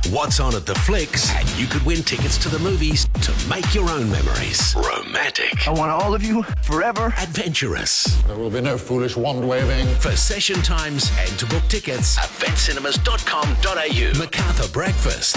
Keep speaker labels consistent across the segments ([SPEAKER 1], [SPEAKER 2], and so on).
[SPEAKER 1] what's on at the flicks, and you could win tickets to the movies to make your own memories. Romantic.
[SPEAKER 2] I want all of you forever.
[SPEAKER 1] Adventurous.
[SPEAKER 3] There will be no foolish wand-waving.
[SPEAKER 1] For session times and to book tickets, eventcinemas.com.au. MacArthur Breakfast,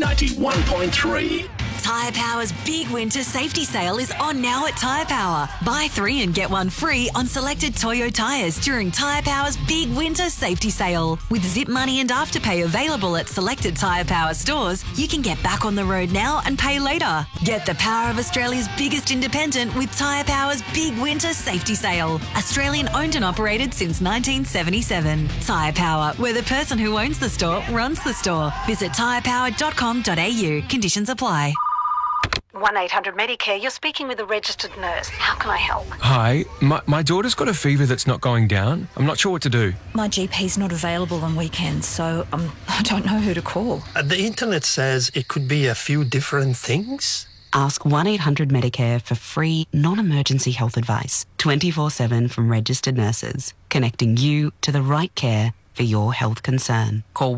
[SPEAKER 1] C91.3.
[SPEAKER 4] Tyre Power's big winter safety sale is on now at Tyre Power. Buy 3 and get 1 free on selected Toyo tyres during Tyre Power's big winter safety sale. With Zip Money and Afterpay available at selected Tyre Power stores, you can get back on the road now and pay later. Get the power of Australia's biggest independent with Tyre Power's big winter safety sale. Australian owned and operated since 1977. Tyre Power, where the person who owns the store runs the store. Visit tyrepower.com.au. Conditions apply.
[SPEAKER 5] 1-800-Medicare, you're speaking with a registered nurse. How can I help?
[SPEAKER 6] Hi, my daughter's got a fever that's not going down. I'm not sure what to do.
[SPEAKER 7] My GP's not available on weekends, so I don't know who to call.
[SPEAKER 8] The internet says it could be a few different things.
[SPEAKER 9] Ask 1-800-Medicare for free, non-emergency health advice, 24/7 from registered nurses, connecting you to the right care for your health concern. Call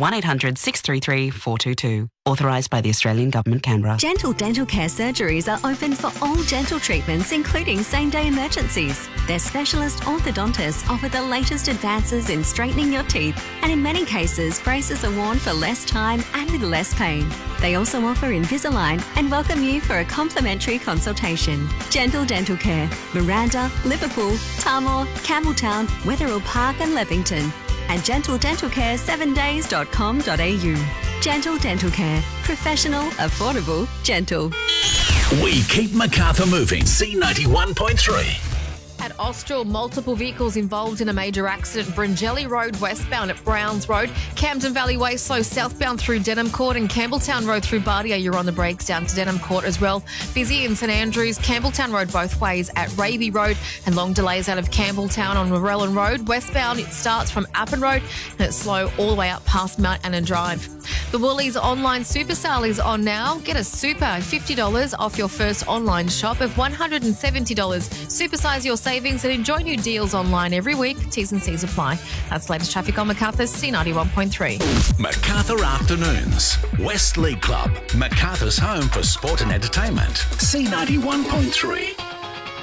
[SPEAKER 9] 1-800-633-422. Authorised by the Australian Government, Canberra.
[SPEAKER 10] Gentle Dental Care surgeries are open for all dental treatments, including same-day emergencies. Their specialist orthodontists offer the latest advances in straightening your teeth, and in many cases, braces are worn for less time and with less pain. They also offer Invisalign and welcome you for a complimentary consultation. Gentle Dental Care, Miranda, Liverpool, Tamworth, Campbelltown, Wetherill Park and Leppington. And Gentle Dental Care 7days.com.au. Gentle Dental Care. Professional, affordable, gentle.
[SPEAKER 1] We keep MacArthur moving. C91.3.
[SPEAKER 11] At Austral, multiple vehicles involved in a major accident. Bringelly Road westbound at Browns Road, Camden Valley Way slow southbound through Denham Court, and Campbelltown Road through Bardia. You're on the brakes down to Denham Court as well. Busy in St Andrews, Campbelltown Road both ways at Raby Road, and long delays out of Campbelltown on Morellon Road. Westbound, it starts from Appin Road and it's slow all the way up past Mount Annan Drive. The Woolies online super sale is on now. Get a super $50 off your first online shop of $170. Supersize your savings and enjoy new deals online every week. T's and C's apply. That's latest traffic on MacArthur's C91.3.
[SPEAKER 1] MacArthur Afternoons. West League Club. MacArthur's home for sport and entertainment. C91.3.